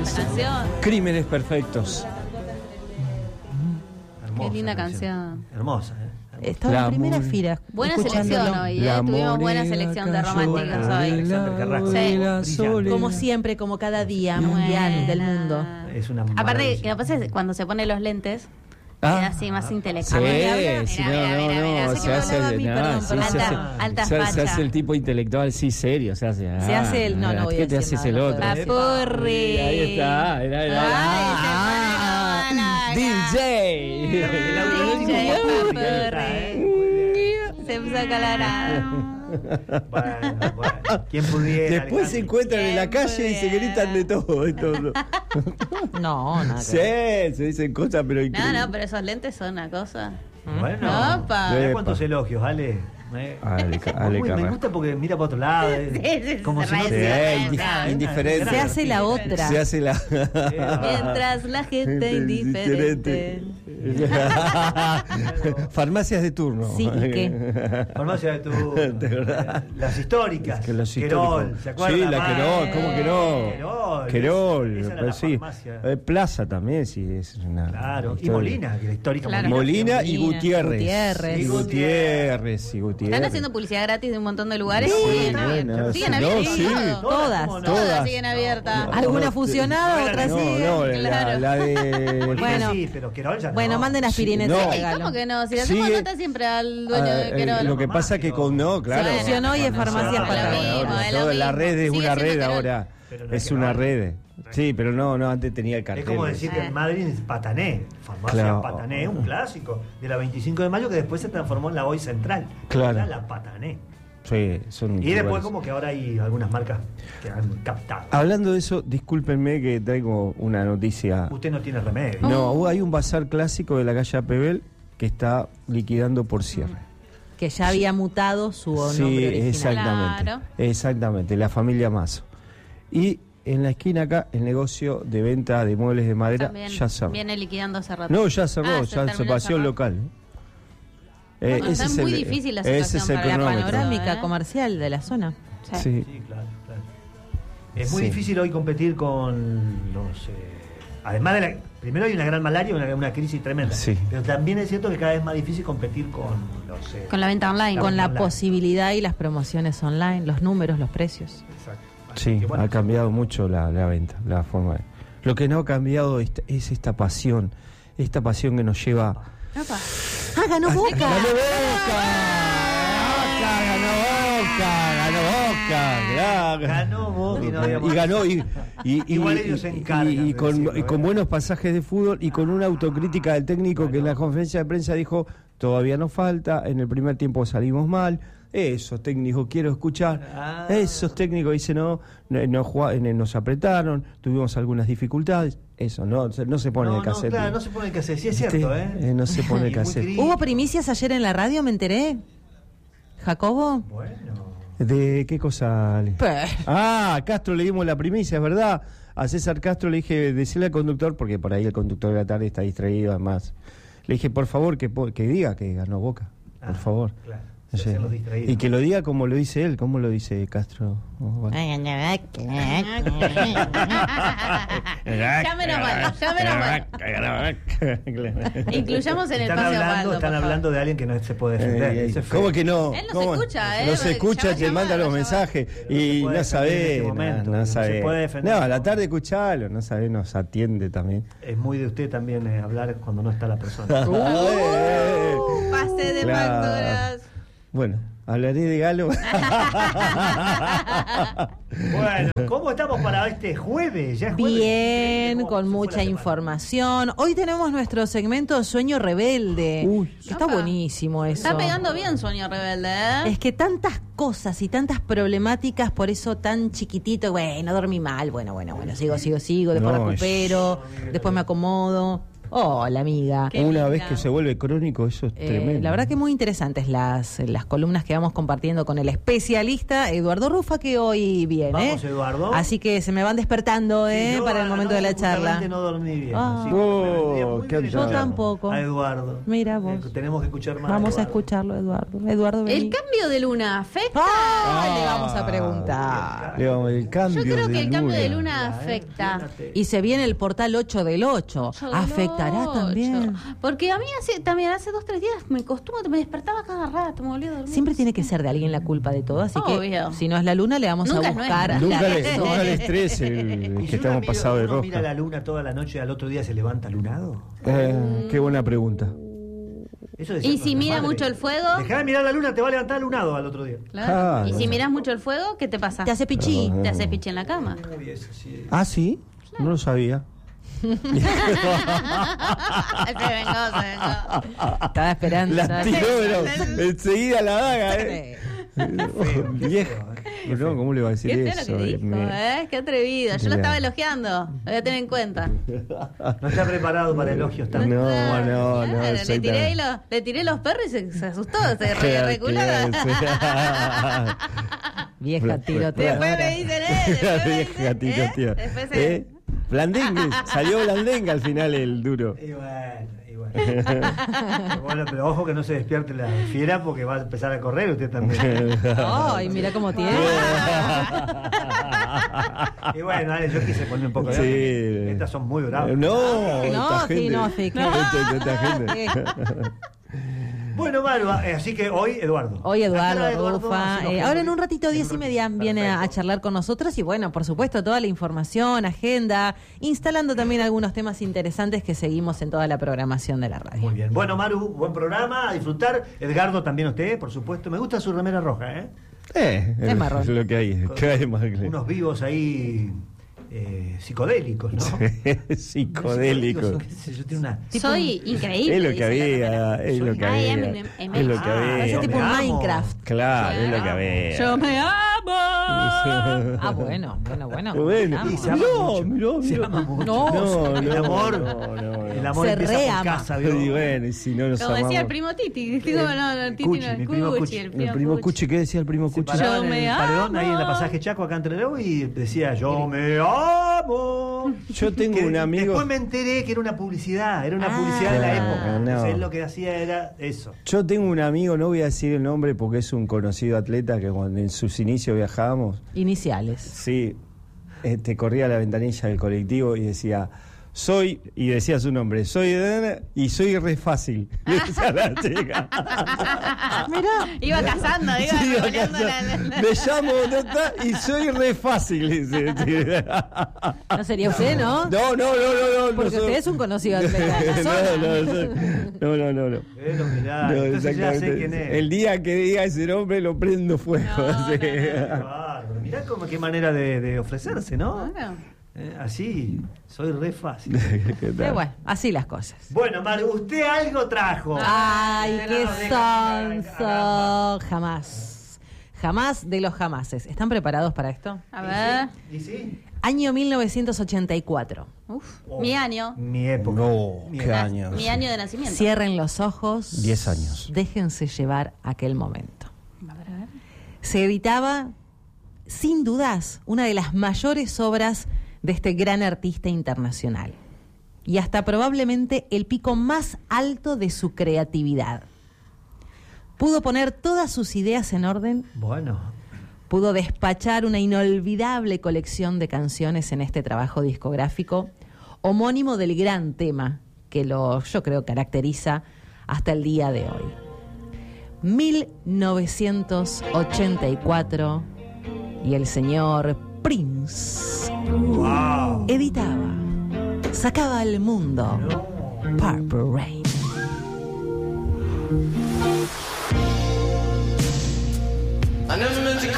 esta canción. Crímenes perfectos. Qué linda canción. Hermosa, Estaba en primera fila. Buena selección hoy, tuvimos buena selección de románticos hoy. Sí. Como siempre, como cada día mundial del mundo. Es una aparte, que lo que pasa es cuando se pone los lentes, queda así más intelectual. Sí, no, se hace el tipo intelectual, sí, serio, se hace. Se hace el, no voy a ¿qué te decir haces el nada, otro? Papurri. Ahí está, DJ. Se puso colorado. Bueno. ¿Quién pudiera? Después se encuentran en la calle y se gritan de todo. No, nada. Sí, se dicen cosas, pero increíbles. No, pero esos lentes son una cosa. Bueno, Opa. mirá cuántos elogios, Ale. Me gusta porque mira para otro lado. Como si no indiferente. Se hace la otra. Se hace la. Mientras la gente indiferente. Farmacias de turno. Sí, ¿y qué? Farmacias de turno. Las históricas. Es que los Querol, ¿se acuerdan? Sí, la Querol, ¿cómo que no? Querol. Pero sí. Plaza también, sí, es una. Claro, y Molina, que la histórica Molina y Gutiérrez. Y Gutiérrez. Están haciendo publicidad gratis de un montón de lugares. Siguen abiertas. Todas siguen abiertas. Algunas funcionadas, otras siguen. La de. Bueno, sí, pero Querol ya no. Bueno, manden aspirinas. ¿Cómo que no? Si le hacemos nota siempre al dueño de Querol. Lo que pasa que claro. Se fusionó y es farmacias para toda la red es una red ahora. Es una red. Sí, pero no, antes tenía el cartel. Es como decir que en Madrid es Patané, farmacia Patané, un clásico de la 25 de mayo que después se transformó en la Hoy Central. Claro. Era la Patané. Sí, son y después como que ahora hay algunas marcas que han captado. Hablando de eso, discúlpenme que traigo una noticia. Usted no tiene remedio. No, hay un bazar clásico de la calle Apebel que está liquidando por cierre. Que ya había mutado su nombre original. Exactamente. Exactamente, la familia Mazo. Y en la esquina acá, el negocio de venta de muebles de madera también ya cerró. Viene liquidando hace rato. No, ya cerró, ya se pasó el local. Está muy difícil la situación para la panorámica comercial de la zona. Sí, claro. Es muy difícil hoy competir con los... además de primero hay una gran malaria, una crisis tremenda. Sí. Pero también es cierto que cada vez es más difícil competir con los... con la venta online. Con la posibilidad y las promociones online, los números, los precios. Exacto. Sí, ha cambiado mucho la venta, la forma. Lo que no ha cambiado es esta pasión que nos lleva... ¡Ganó Boca! ¡Ganó Boca! Igual ellos se encargan y con buenos pasajes de fútbol y con una autocrítica del técnico que en la conferencia de prensa dijo: todavía nos falta, en el primer tiempo salimos mal. Esos técnicos quiero escuchar. Esos técnicos dicen nos apretaron, tuvimos algunas dificultades. Eso no se pone el cassette. Claro, no se pone el cassette, sí es cierto, no se pone el cassette. ¿Hubo primicias ayer en la radio? Me enteré. ¿Jacobo? Bueno. ¿De qué cosa? A Castro le dimos la primicia, es verdad. A César Castro le dije, decirle al conductor, porque por ahí el conductor de la tarde está distraído además. Le dije, por favor, que diga que ganó Boca. Por favor. Claro. Y que lo diga como lo dice él, como lo dice Castro. Llámenos mal. Incluyamos en el paseo. Están hablando de alguien que no se puede defender. ¿Cómo que no? Él no se escucha, no se escucha, te manda los mensajes y no sabe. No sabe. No, a la tarde escuchalo, no sabe, nos atiende también. Es muy de usted también hablar cuando no está la persona. Pase de facturas. Bueno, hablaré de Galo. Bueno, ¿cómo estamos para este jueves? ¿Ya es jueves? Bien, con mucha información. Hoy tenemos nuestro segmento Sueño Rebelde. Que está buenísimo eso. Está pegando bien Sueño Rebelde, Es que tantas cosas y tantas problemáticas, por eso tan chiquitito. Bueno, dormí mal. Bueno, sigo. Después recupero, después me acomodo. Hola, amiga. Una vez que se vuelve crónico, eso es tremendo. La verdad que muy interesantes las columnas que vamos compartiendo con el especialista Eduardo Rufa, que hoy viene. Vamos, Eduardo. Así que se me van despertando para el momento de la charla. No dormí bien. Yo tampoco. A Eduardo. Mira vos. Tenemos que escuchar más. Vamos a escucharlo, Eduardo. Eduardo, vení. ¿El cambio de luna afecta? Le vamos a preguntar. El cambio Yo creo que el cambio de luna. luna afecta. Y se viene el portal 8 del 8. ¿Afectará también? Porque a mí también hace 2-3 días me despertaba cada rato, me volvía a dormir. Siempre tiene que ser de alguien la culpa de todo, así Obvio. que si no es la luna le vamos Nunca a es buscar. Nunca le estrese el que estamos pasados de rosca. rosca. ¿Mira la luna toda la noche y al otro día se levanta lunado? Qué buena pregunta. ¿Y si mira mucho el fuego? Dejá de mirar la luna, te va a levantar lunado al otro día. Claro. ¿Y si miras mucho el fuego, qué te pasa? Te hace pichí. Te hace pichí en la cama. ¿Ah, sí? No lo sabía. Se vengó. Estaba esperando. La tiró, pero enseguida la daga, vieja. No, ¿cómo le va a decir Qué eso? feo lo que dijo, Qué atrevido. Yo lo estaba elogiando. Lo voy a tener en cuenta. No está preparado para elogios también. No. Le tiré los perros y se asustó. Se reculó. Vieja tiroteo. Después me dicen, Vieja tiroteo. Después Blandengue, salió Blandengue al final el duro. Y bueno, pero ojo que no se despierte la fiera porque va a empezar a correr usted también. Ay, mira cómo tiene. Y bueno, dale, yo quise poner un poco de estas son muy bravas. Bueno, Maru, así que hoy Eduardo. Hoy Eduardo Rufa. Ahora en un ratito, 10:30, viene a charlar con nosotros y bueno, por supuesto, toda la información, agenda, instalando también algunos temas interesantes que seguimos en toda la programación de la radio. Muy bien. Bueno, Maru, buen programa, a disfrutar. Edgardo, también usted, por supuesto. Me gusta su remera roja, es marrón. Es lo que hay. Unos vivos ahí psicodélicos, ¿no? Psicodélicos. Soy increíble. Es lo que había, es lo que había. Es lo que había. Ese tipo un Minecraft. Claro, es lo que había. Yo me amo. Bueno. Miró. El amor empieza por casa, ¿vio? Y bueno, y si no nos Como amamos. decía el primo Titi. El primo Cuchi, ¿qué decía el primo Cuchi? Yo me amo. Paredón ahí en la pasaje Chaco, acá en Trelew, y decía, yo me amo. Yo tengo un amigo. Después me enteré que era una publicidad, de la época. Entonces él lo que hacía era eso. Yo tengo un amigo, no voy a decir el nombre porque es un conocido atleta que cuando en sus inicios viajábamos. Iniciales. Sí, corría la ventanilla del colectivo y decía, y decía su nombre, soy re fácil. Decía la chica. Mirá. Iba cazando, iba poniendo Me llamo y soy re fácil. Dice. No sería usted, ¿no? No. Porque usted es un conocido atleta. No. Entonces ya sé quién es. El día que diga ese nombre lo prendo fuego. Mirá qué manera de ofrecerse, ¿no? Bueno. Así, soy re fácil. Bueno, así las cosas. Bueno, Maru, usted algo trajo. Ay, qué sonso. Jamás de los jamases. ¿Están preparados para esto? A ver. ¿Y sí? Año 1984. Mi año. Mi época. ¿Qué años? Mi año de nacimiento. Cierren los ojos. 10 años. Déjense llevar aquel momento. A ver. Se editaba, sin dudas, una de las mayores obras de este gran artista internacional. Y hasta probablemente el pico más alto de su creatividad. Pudo poner todas sus ideas en orden. Bueno. Pudo despachar una inolvidable colección de canciones en este trabajo discográfico, homónimo del gran tema que yo creo caracteriza hasta el día de hoy. 1984 y el señor Prince editaba, sacaba al mundo Purple Rain.